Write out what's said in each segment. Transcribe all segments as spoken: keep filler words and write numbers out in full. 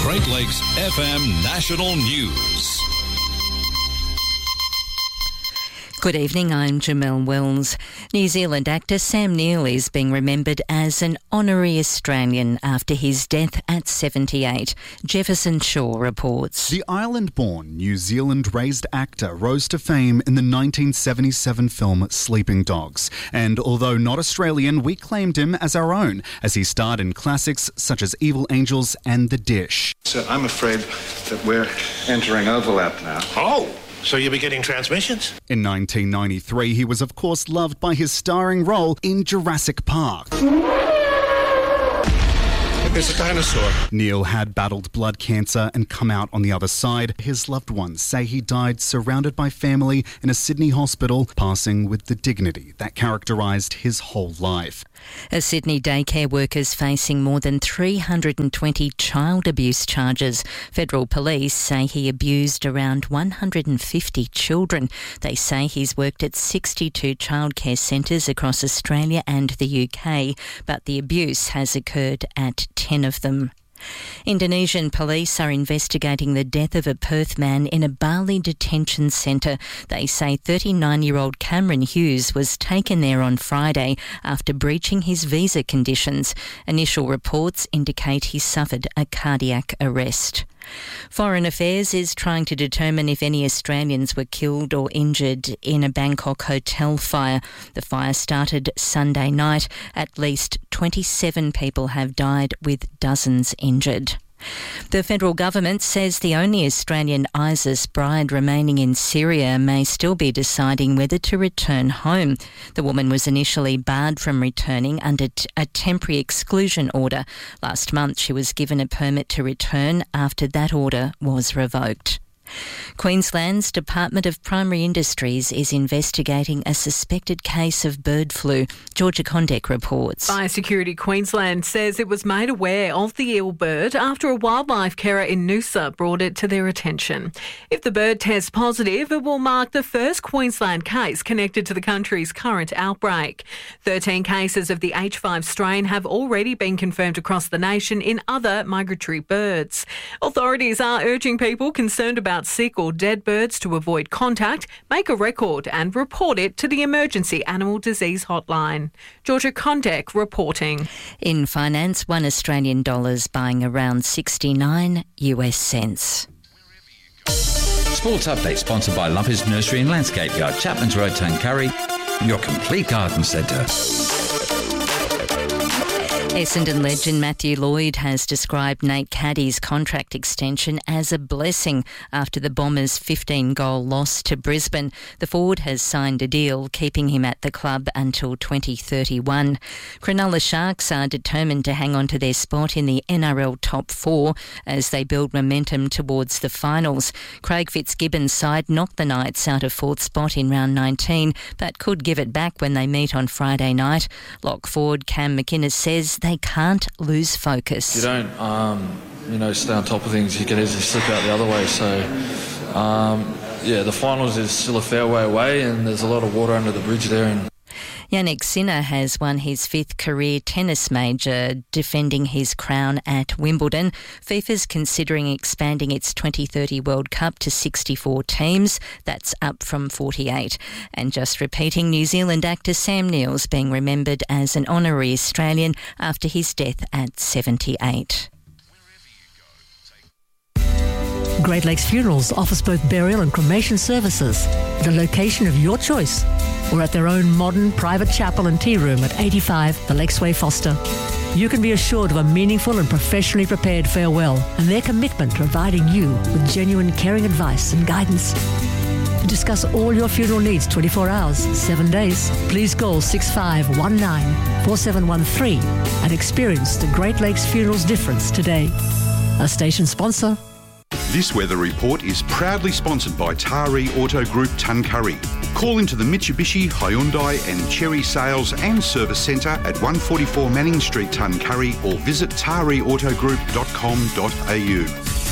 Great Lakes F M National News. Good evening, I'm Jamelle Wells. New Zealand actor Sam Neill is being remembered as an honorary Australian after his death at seventy-eight. Jefferson Shaw reports. The island-born, New Zealand-raised actor rose to fame in the nineteen seventy-seven film Sleeping Dogs. And although not Australian, we claimed him as our own, as he starred in classics such as Evil Angels and The Dish. So I'm afraid that we're entering overlap now. Oh! So you'll be getting transmissions? In nineteen ninety-three, he was of course loved by his starring role in Jurassic Park. There's a dinosaur. Neill had battled blood cancer and come out on the other side. His loved ones say he died surrounded by family in a Sydney hospital, passing with the dignity that characterised his whole life. A Sydney daycare worker's facing more than three hundred twenty child abuse charges. Federal police say he abused around one hundred fifty children. They say he's worked at sixty-two childcare centres across Australia and the U K, but the abuse has occurred at ten of them. Indonesian police are investigating the death of a Perth man in a Bali detention centre. They say thirty-nine-year-old Cameron Hughes was taken there on Friday after breaching his visa conditions. Initial reports indicate he suffered a cardiac arrest. Foreign Affairs is trying to determine if any Australians were killed or injured in a Bangkok hotel fire. The fire started Sunday night. At least twenty-seven people have died, with dozens injured. The federal government says the only Australian ISIS bride remaining in Syria may still be deciding whether to return home. The woman was initially barred from returning under a temporary exclusion order. Last month she was given a permit to return after that order was revoked. Queensland's Department of Primary Industries is investigating a suspected case of bird flu. Georgia Condek reports. Biosecurity Queensland says it was made aware of the ill bird after a wildlife carer in Noosa brought it to their attention. If the bird tests positive, it will mark the first Queensland case connected to the country's current outbreak. thirteen cases of the H five strain have already been confirmed across the nation in other migratory birds. Authorities are urging people concerned about sick or dead birds to avoid contact, make a record and report it to the Emergency Animal Disease Hotline. Georgia Condek reporting. In finance, one Australian dollar's buying around sixty-nine US cents. Sports Update sponsored by Lumpy's Nursery and Landscape Yard, Chapman's Road, Tuncurry, your complete garden centre. Essendon legend Matthew Lloyd has described Nate Caddy's contract extension as a blessing after the Bombers' fifteen-goal loss to Brisbane. The forward has signed a deal keeping him at the club until twenty thirty-one. Cronulla Sharks are determined to hang on to their spot in the N R L top four as they build momentum towards the finals. Craig Fitzgibbon's side knocked the Knights out of fourth spot in round nineteen, but could give it back when they meet on Friday night. Lock forward Cam McInnes says they can't lose focus. If you don't, um, you know, stay on top of things, you can easily slip out the other way. So, um, yeah, the finals is still a fair way away, and there's a lot of water under the bridge there. And Yannick Sinner has won his fifth career tennis major, defending his crown at Wimbledon. FIFA's considering expanding its twenty thirty World Cup to sixty-four teams. That's up from forty-eight. And just repeating, New Zealand actor Sam Neill's being remembered as an honorary Australian after his death at seventy-eight. Great Lakes Funerals offers both burial and cremation services at a location of your choice or at their own modern private chapel and tea room at eighty-five The Lakesway, Foster. You can be assured of a meaningful and professionally prepared farewell and their commitment to providing you with genuine caring advice and guidance. To discuss all your funeral needs twenty-four hours, seven days, please call six five one nine, four seven one three and experience the Great Lakes Funerals difference today. A station sponsor. This weather report is proudly sponsored by Taree Auto Group Tuncurry. Call into the Mitsubishi, Hyundai and Chery Sales and Service Centre at one forty-four Manning Street, Tuncurry, or visit taree auto group dot com dot a u.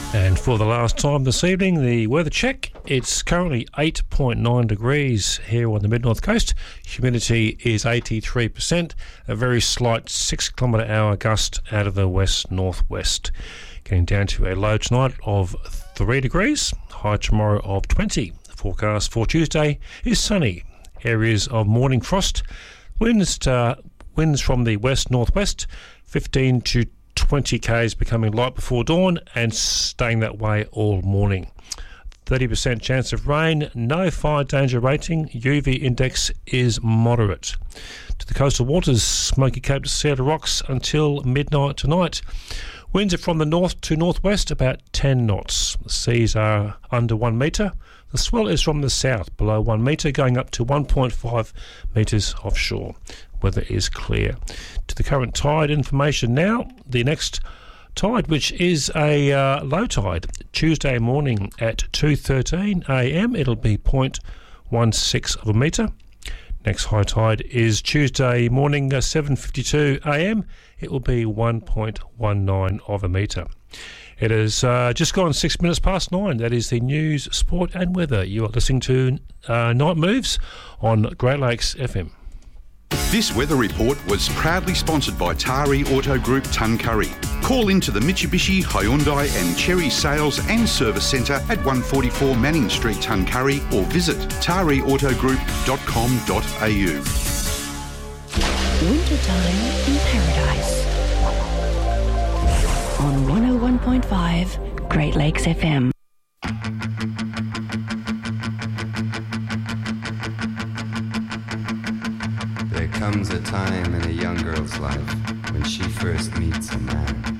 And for the last time this evening, the weather check. It's currently eight point nine degrees here on the mid-north coast. Humidity is eighty-three percent. A very slight six kilometre hour gust out of the west-northwest. Getting down to a low tonight of three degrees. High tomorrow of twenty. The forecast for Tuesday is sunny. Areas of morning frost. Winds, uh, winds from the west-northwest, fifteen to twenty k's, becoming light before dawn and staying that way all morning. thirty percent chance of rain, no fire danger rating, U V index is moderate. To the coastal waters, Smoky Cape to Cedar Rocks until midnight tonight. Winds are from the north to northwest, about ten knots. The seas are under one metre. The swell is from the south, below one metre, going up to one point five metres offshore. Weather is clear. To the current tide information now. The next tide, which is a uh, low tide, Tuesday morning at two thirteen a m, it'll be zero point one six of a metre. Next high tide is Tuesday morning, uh, seven fifty-two a m, it will be one point one nine of a metre. It is uh, just gone six minutes past nine. That is the news, sport and weather. You are listening to uh, Night Moves on Great Lakes F M. This weather report was proudly sponsored by Tari Auto Group Tuncurry. Call into the Mitsubishi, Hyundai and Cherry Sales and Service Centre at one forty-four Manning Street, Tuncurry, or visit tari auto group dot com dot a u. Wintertime in Paradise on one oh one point five Great Lakes F M. There comes a time in a young girl's life when she first meets a man.